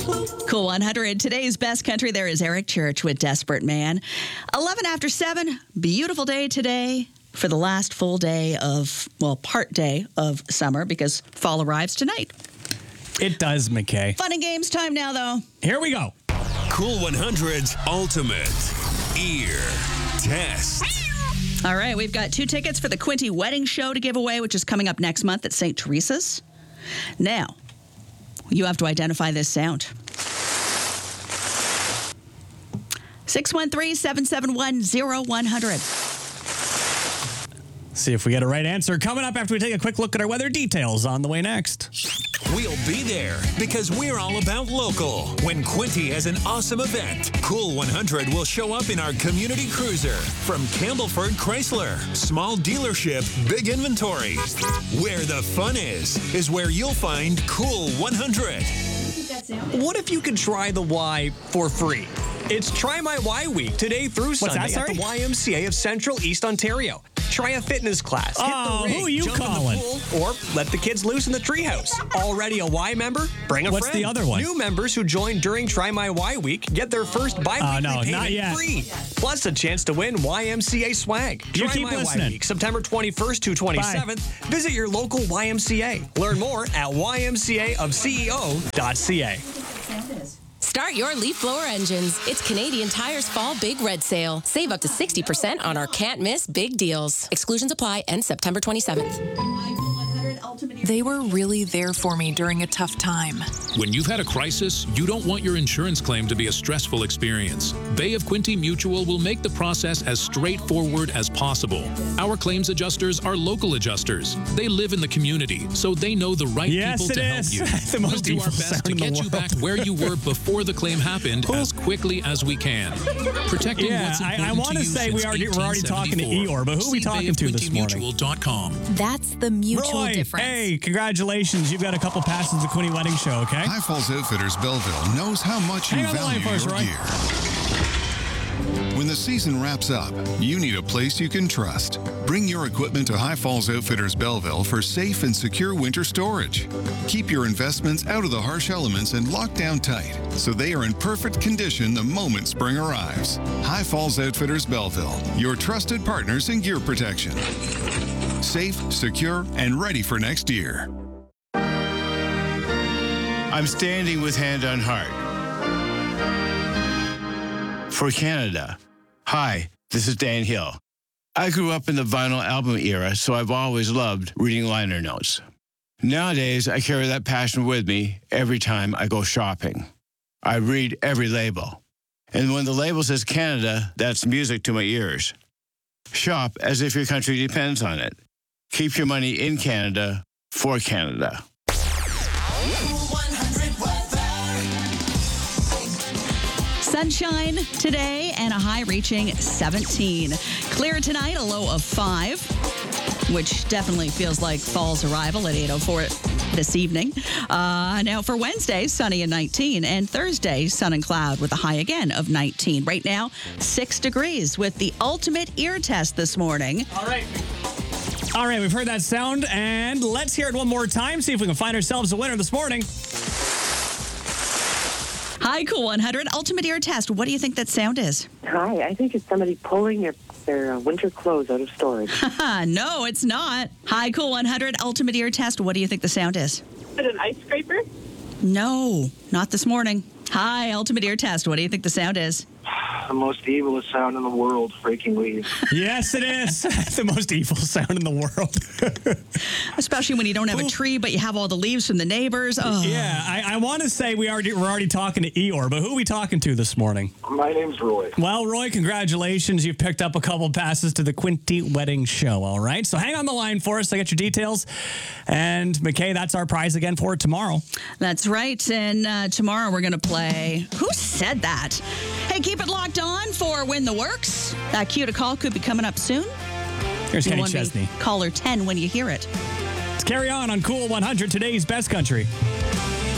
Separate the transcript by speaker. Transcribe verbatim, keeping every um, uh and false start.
Speaker 1: Cool one hundred. Today's best country. There is Eric Church with Desperate Man. eleven after seven. Beautiful day today for the last full day of, well, part day of summer because fall arrives tonight.
Speaker 2: It does, McKay.
Speaker 1: Fun and games time now, though.
Speaker 2: Here we go.
Speaker 3: Cool one hundred's ultimate ear test.
Speaker 1: All right, we've got two tickets for the Quinty Wedding Show to give away, which is coming up next month at Saint Teresa's. Now, you have to identify this sound. six one three, seven seven one, zero one zero zero.
Speaker 2: See if we get a right answer coming up after we take a quick look at our weather details on the way next.
Speaker 3: We'll be there because we're all about local. When Quinty has an awesome event, Cool one hundred will show up in our community cruiser. From Campbellford Chrysler, small dealership, big inventory. Where the fun is, is where you'll find Cool one hundred.
Speaker 4: What if you could try the Y for free? It's Try My Y Week today through
Speaker 2: What's
Speaker 4: Sunday
Speaker 2: that, sorry?
Speaker 4: at the Y M C A of Central East Ontario. Try a fitness class, hit
Speaker 2: Oh,
Speaker 4: the ring,
Speaker 2: who are you
Speaker 4: jump
Speaker 2: calling?
Speaker 4: in the pool, or let the kids loose in the treehouse. Already a Y member? Bring a
Speaker 2: What's
Speaker 4: friend.
Speaker 2: the other one?
Speaker 4: New members who join during Try My Y Week get their first bi-weekly
Speaker 2: Oh, no,
Speaker 4: payment
Speaker 2: not yet.
Speaker 4: free. Plus a chance to win Y M C A swag.
Speaker 2: You
Speaker 4: Try
Speaker 2: keep
Speaker 4: My
Speaker 2: listening.
Speaker 4: Y Week, September twenty-first to twenty-seventh. Visit your local Y M C A. Learn more at y m c a of c e o dot c a.
Speaker 5: Start your leaf blower engines. It's Canadian Tire's Fall Big Red Sale. Save up to sixty percent on our can't miss big deals. Exclusions apply. Ends September twenty-seventh.
Speaker 6: They were really there for me during a tough time.
Speaker 7: When you've had a crisis, you don't want your insurance claim to be a stressful experience. Bay of Quinte Mutual will make the process as straightforward as possible. Our claims adjusters are local adjusters. They live in the community, so they know the right
Speaker 2: Yes,
Speaker 7: people
Speaker 2: it
Speaker 7: to help
Speaker 2: is.
Speaker 7: you.
Speaker 2: The most
Speaker 7: We'll do our
Speaker 2: evil
Speaker 7: best
Speaker 2: sound
Speaker 7: to
Speaker 2: in the
Speaker 7: get you back
Speaker 2: world.
Speaker 7: where you were before the claim happened as quickly as we can. Protecting
Speaker 2: Yeah,
Speaker 7: what's
Speaker 2: I- I
Speaker 7: important
Speaker 2: wanna
Speaker 7: to you
Speaker 2: say we
Speaker 7: since
Speaker 2: already- we're already talking to
Speaker 7: eighteen seventy-four.
Speaker 2: Eeyore, but who are we
Speaker 7: See
Speaker 2: talking to this morning?
Speaker 7: bay of quinte mutual dot com.
Speaker 6: That's the mutual
Speaker 2: Roy,
Speaker 6: difference.
Speaker 2: hey, congratulations. You've got a couple passes to the Quinty Wedding Show, okay?
Speaker 8: High Falls Outfitters Belleville knows how much you
Speaker 2: Hang on the line
Speaker 8: value
Speaker 2: for us,
Speaker 8: your
Speaker 2: Roy.
Speaker 8: gear. When the season wraps up, you need a place you can trust. Bring your equipment to High Falls Outfitters Belleville for safe and secure winter storage. Keep your investments out of the harsh elements and locked down tight so they are in perfect condition the moment spring arrives. High Falls Outfitters Belleville, your trusted partners in gear protection. Safe, secure, and ready for next year.
Speaker 9: I'm standing with Hand on Heart. For Canada. Hi, this is Dan Hill. I grew up in the vinyl album era, so I've always loved reading liner notes. Nowadays, I carry that passion with me every time I go shopping. I read every label. And when the label says Canada, that's music to my ears. Shop as if your country depends on it. Keep your money in Canada for Canada.
Speaker 1: Sunshine today and a high reaching seventeen. Clear tonight, a low of five, which definitely feels like fall's arrival at eight oh four this evening. Uh, now for Wednesday, sunny and nineteen, and Thursday, sun and cloud with a high again of nineteen. Right now, six degrees with the ultimate ear test this morning.
Speaker 2: All right. All right, we've heard that sound, and let's hear it one more time, see if we can find ourselves a winner this morning.
Speaker 1: Hi, Cool one hundred, ultimate ear test. What do you think that sound is?
Speaker 10: Hi, I think it's somebody pulling their, their uh, winter clothes out of storage.
Speaker 1: No, it's not. Hi, Cool one hundred, ultimate ear test. What do you think the sound is?
Speaker 10: Is it an ice scraper?
Speaker 1: No, not this morning. Hi, ultimate ear test. What do you think the sound is?
Speaker 11: The most evilest sound in the world, breaking leaves.
Speaker 2: Yes, it is. The most evil sound in the world.
Speaker 1: Especially when you don't have a tree, but you have all the leaves from the neighbors. Oh.
Speaker 2: Yeah, I, I want to say we already, we're already talking to Eeyore, but who are we talking to this morning?
Speaker 11: My name's Roy.
Speaker 2: Well, Roy, congratulations. You've picked up a couple passes to the Quinty Wedding Show, all right? So hang on the line for us. I got your details. And, McKay, that's our prize again for tomorrow.
Speaker 1: That's right. And uh, tomorrow we're going to play Who Said That? Hey, keep it locked on for Win the Works. That cue to call could be coming up soon.
Speaker 2: Here's
Speaker 1: You
Speaker 2: Kenny
Speaker 1: want me-
Speaker 2: Chesney.
Speaker 1: Caller ten when you hear it.
Speaker 2: Let's carry on on Cool one hundred, today's best country.